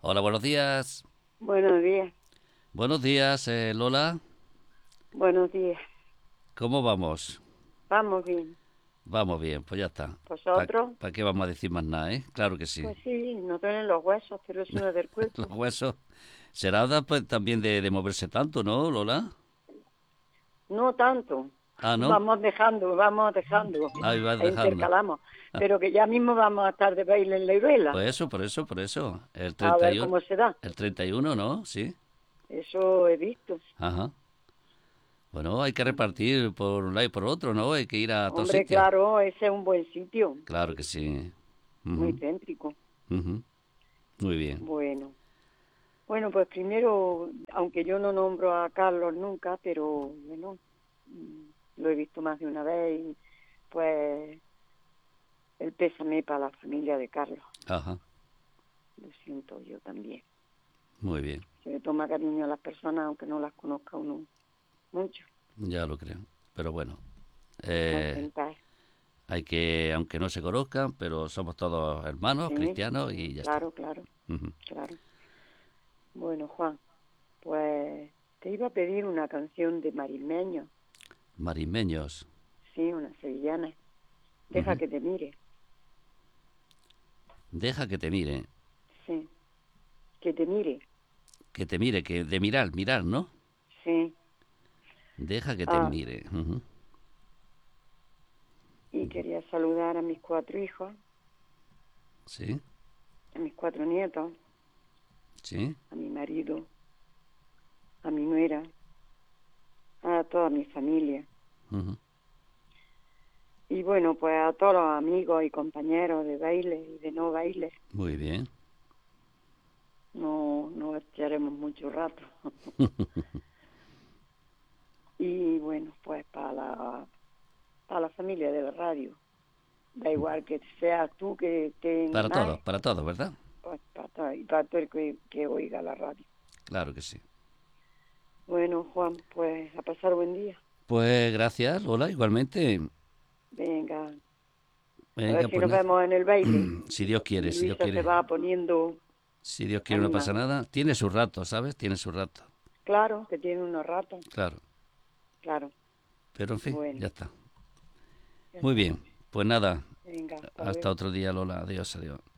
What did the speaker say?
Hola, buenos días. Buenos días, Buenos días, Lola. buenos días. ¿Cómo vamos? Vamos bien. Vamos bien, pues ya está. ¿Vosotros? ¿Para qué vamos a decir más nada, eh? Claro que sí. Pues sí, no duelen los huesos, pero eso no es del Los cuerpo. huesos. Será pues, también de moverse tanto, ¿no, Lola? No tanto. Ah, ¿no? Vamos dejando. Ahí vas E dejando. intercalamos. Pero que ya mismo vamos a estar de baile en la Iruela. Pues eso, por eso, por eso. El A ver 31, cómo se da. el 31, ¿no? Sí. Eso he visto. Ajá. Bueno, hay que repartir por un lado y por otro, ¿no? Hay que ir a todos Hombre, sitios. claro, ese es un buen sitio. Claro que sí. Muy Ujú, céntrico. ujú. Muy bien. Bueno. Bueno, pues primero, aunque yo no nombro a Carlos nunca, pero bueno, lo he visto más de una vez y pues el pésame para la familia de Carlos. Ajá. Lo siento yo también. Muy bien. Se le toma cariño a las personas aunque no las conozca uno mucho. Ya lo creo. Pero bueno. A Eh, intentar. Hay que, aunque no se conozcan, pero somos todos hermanos, Sí, cristianos y ya está. claro, claro, Ujú. claro. Bueno, Juan, pues te iba a pedir una canción de Marismeño. Marimeños. Sí, una sevillana. Deja Ujú. que te mire. Deja que te mire. Sí, que te mire. Que te mire, que de mirar, mirar, ¿no? Sí. Deja que te Ah, mire. Ujú. y quería saludar a mis 4 hijos, Sí, a mis 4 nietos, sí. a mi marido, a mi nuera, a toda mi familia. Ujú. Y bueno, pues a todos los amigos y compañeros de baile y de no baile, Muy bien. no echaremos mucho rato. Y bueno, pues para la familia de la radio, da igual que seas tú que esté en más, Para todos, ¿verdad? pues y para todo el que oiga la radio. Claro que sí. Bueno, Juan, pues a pasar buen día. Pues gracias, Lola, igualmente. Venga, a Venga, ver si pues nos nada. vemos en el baile. Si Dios quiere, Y si Dios Luisa se quiere. va poniendo Si Dios quiere no pasa animada. nada. Tiene su rato, ¿sabes? Tiene su rato. Claro, que tiene unos ratos, Claro. claro. Pero en fin, Bueno, ya está. ya Muy está. bien. Pues nada, Venga, hasta hasta luego. otro día, Lola. Adiós, adiós.